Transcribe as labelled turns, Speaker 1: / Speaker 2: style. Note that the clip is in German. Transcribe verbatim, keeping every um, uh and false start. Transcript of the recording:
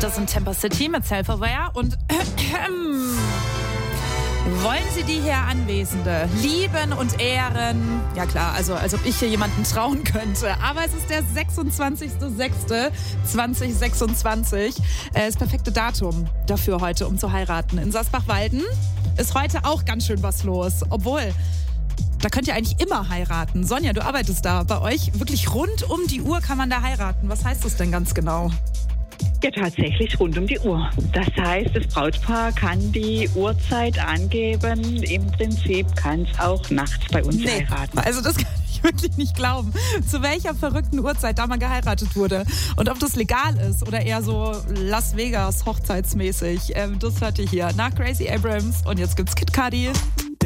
Speaker 1: Das sind Temper City mit Self-Aware und wollen Sie die hier Anwesende lieben und ehren? Ja klar, also als ob ich hier jemanden trauen könnte. Aber es ist der sechsundzwanzigster sechster zweitausendsechsundzwanzig. Äh, das perfekte Datum dafür heute, um zu heiraten. In Sassbach-Walden ist heute auch ganz schön was los. Obwohl, da könnt ihr eigentlich immer heiraten. Sonja, du arbeitest da. Bei euch wirklich rund um die Uhr kann man da heiraten. Was heißt das denn ganz genau?
Speaker 2: Ja, tatsächlich rund um die Uhr. Das heißt, das Brautpaar kann die Uhrzeit angeben. Im Prinzip kann es auch nachts bei uns nee, heiraten.
Speaker 1: Also das kann ich wirklich nicht glauben. Zu welcher verrückten Uhrzeit da mal geheiratet wurde. Und ob das legal ist oder eher so Las Vegas hochzeitsmäßig. Ähm, das hört ihr hier nach Gracie Abrams. Und jetzt gibt's Kid Cudi.